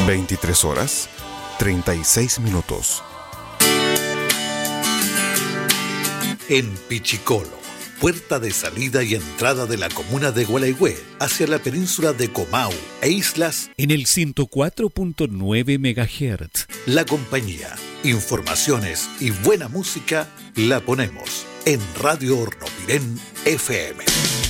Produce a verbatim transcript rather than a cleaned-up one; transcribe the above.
veintitrés horas, treinta y seis minutos. En Pichicolo, puerta de salida y entrada de la comuna de Gualeguay hacia la península de Comau e islas, en el ciento cuatro punto nueve megahertz. La compañía, informaciones y buena música la ponemos en Radio Hornopirén F M.